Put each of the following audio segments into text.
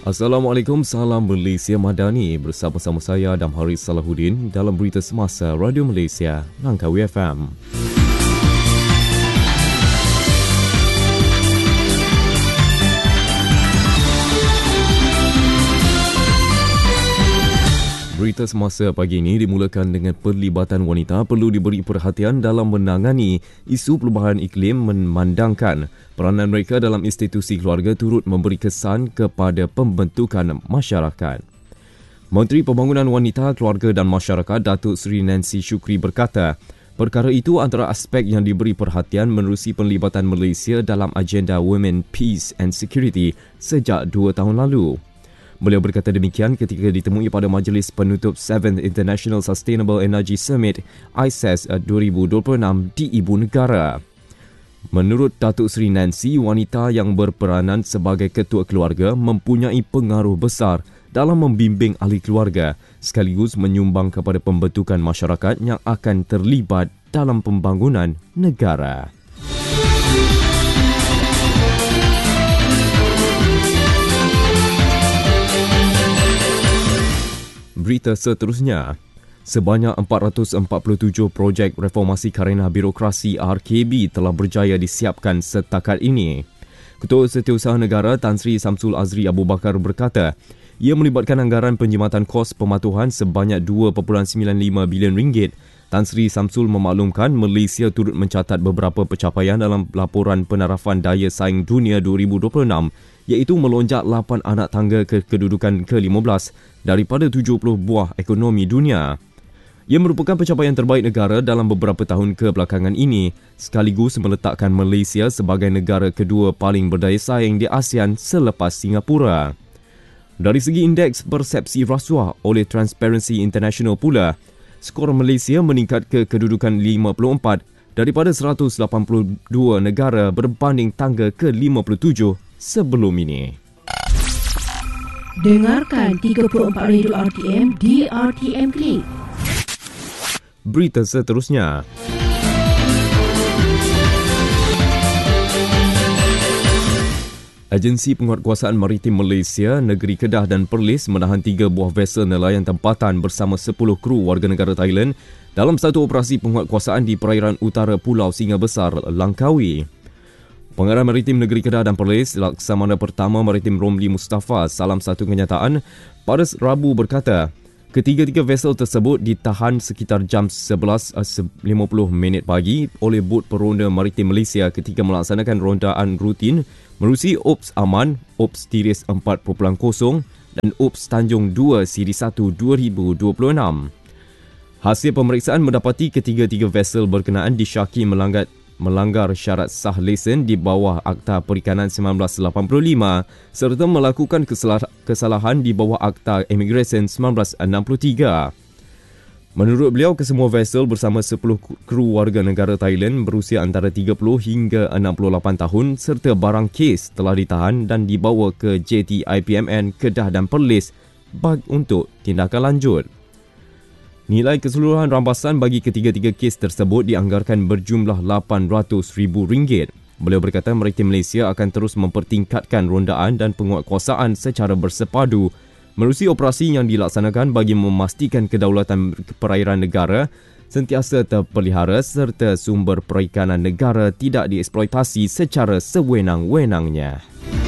Assalamualaikum, salam Malaysia Madani. Bersama-sama saya Adam Haris Salahuddin dalam berita semasa Radio Malaysia, Langkawi FM. Berita semasa pagi ini dimulakan dengan perlibatan wanita perlu diberi perhatian dalam menangani isu perubahan iklim, memandangkan peranan mereka dalam institusi keluarga turut memberi kesan kepada pembentukan masyarakat. Menteri Pembangunan Wanita, Keluarga dan Masyarakat Datuk Seri Nancy Shukri berkata, perkara itu antara aspek yang diberi perhatian menerusi penlibatan Malaysia dalam agenda Women, Peace and Security sejak 2 tahun lalu. Beliau berkata demikian ketika ditemui pada majlis penutup 7th International Sustainable Energy Summit ISES 2026 di Ibu Negara. Menurut Datuk Seri Nancy, wanita yang berperanan sebagai ketua keluarga mempunyai pengaruh besar dalam membimbing ahli keluarga sekaligus menyumbang kepada pembentukan masyarakat yang akan terlibat dalam pembangunan negara. Berita seterusnya, sebanyak 447 projek reformasi karena birokrasi RKB telah berjaya disiapkan setakat ini. Ketua Setiausaha Negara Tan Sri Samsul Azri Abu Bakar berkata, ia melibatkan anggaran penjimatan kos pematuhan sebanyak 2.95 bilion ringgit. Tan Sri Samsul memaklumkan Malaysia turut mencatat beberapa pencapaian dalam laporan penarafan daya saing dunia 2026, iaitu melonjak 8 anak tangga ke kedudukan ke-15 daripada 70 buah ekonomi dunia. Ia merupakan pencapaian terbaik negara dalam beberapa tahun kebelakangan ini, sekaligus meletakkan Malaysia sebagai negara kedua paling berdaya saing di ASEAN selepas Singapura. Dari segi indeks persepsi rasuah oleh Transparency International pula, skor Malaysia meningkat ke kedudukan 54 daripada 182 negara berbanding tangga ke-57 sebelum ini. Dengarkan 34 Radio RTM di RTM Klik. Berita seterusnya. Agensi Penguatkuasaan Maritim Malaysia, Negeri Kedah dan Perlis menahan 3 buah vesel nelayan tempatan bersama 10 kru warga negara Thailand dalam satu operasi penguatkuasaan di perairan utara Pulau Singa Besar, Langkawi. Pengarah Maritim Negeri Kedah dan Perlis, Laksamana Pertama Maritim Romli Mustafa, salam satu kenyataan, pada Rabu berkata, ketiga-tiga vesel tersebut ditahan sekitar jam 11.50 pagi oleh bot peronda Maritim Malaysia ketika melaksanakan rondaan rutin menerusi Ops Aman, Ops Tiris 4.0 dan Ops Tanjung 2 Siri 1 2026. Hasil pemeriksaan mendapati ketiga-tiga vesel berkenaan disyaki melanggar syarat sah lesen di bawah Akta Perikanan 1985 serta melakukan kesalahan di bawah Akta Immigration 1963. Menurut beliau, kesemua vesel bersama 10 kru warga negara Thailand berusia antara 30 hingga 68 tahun serta barang kes telah ditahan dan dibawa ke JT IPMN Kedah dan Perlis untuk tindakan lanjut. Nilai keseluruhan rampasan bagi ketiga-tiga kes tersebut dianggarkan berjumlah RM800,000. Beliau berkata Maritim Malaysia akan terus mempertingkatkan rondaan dan penguatkuasaan secara bersepadu menerusi operasi yang dilaksanakan bagi memastikan kedaulatan perairan negara sentiasa terpelihara serta sumber perikanan negara tidak dieksploitasi secara sewenang-wenangnya.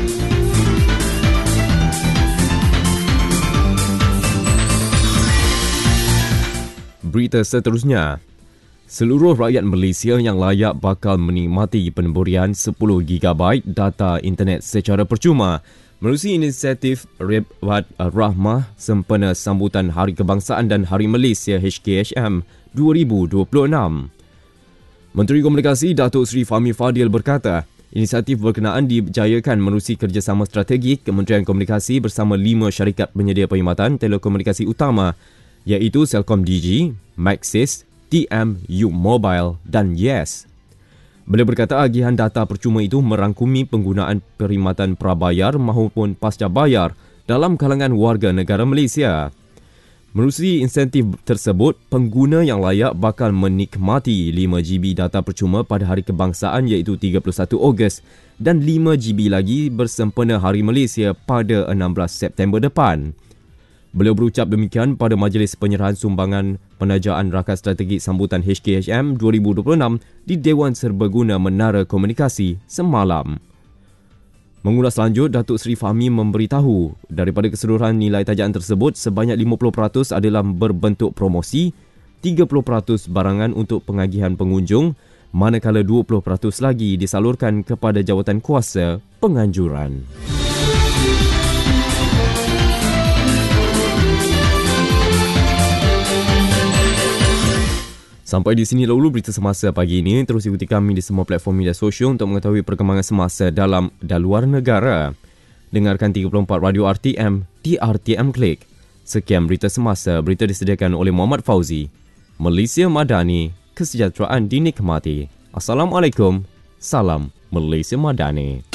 Berita seterusnya. Seluruh rakyat Malaysia yang layak bakal menikmati pemberian 10 GB data internet secara percuma menerusi inisiatif Ribat Rahmah sempena sambutan Hari Kebangsaan dan Hari Malaysia HKHM 2026. Menteri Komunikasi Datuk Seri Fahmi Fadil berkata, inisiatif berkenaan dijayakan menerusi kerjasama strategik Kementerian Komunikasi bersama 5 syarikat penyedia perkhidmatan telekomunikasi utama iaitu Celcom Digi, Maxis, TM, U Mobile dan Yes. Beliau berkata agihan data percuma itu merangkumi penggunaan perkhidmatan prabayar maupun pasca bayar dalam kalangan warga negara Malaysia. Menerusi insentif tersebut, pengguna yang layak bakal menikmati 5GB data percuma pada Hari Kebangsaan iaitu 31 Ogos dan 5GB lagi bersempena Hari Malaysia pada 16 September depan. Beliau berucap demikian pada Majlis Penyerahan Sumbangan Penajaan Rakan Strategik Sambutan HKHM 2026 di Dewan Serbaguna Menara Komunikasi semalam. Mengulas lanjut, Datuk Seri Fahmi memberitahu daripada keseluruhan nilai tajaan tersebut, sebanyak 50% adalah berbentuk promosi, 30% barangan untuk pengagihan pengunjung, manakala 20% lagi disalurkan kepada jawatan kuasa penganjuran. Sampai di sini dahulu berita semasa pagi ini. Terus ikuti kami di semua platform media sosial untuk mengetahui perkembangan semasa dalam dan luar negara. Dengarkan 34 Radio RTM di RTM Klik. Sekian berita semasa, berita disediakan oleh Muhammad Fauzi. Malaysia Madani, kesejahteraan dinikmati. Assalamualaikum, salam Malaysia Madani.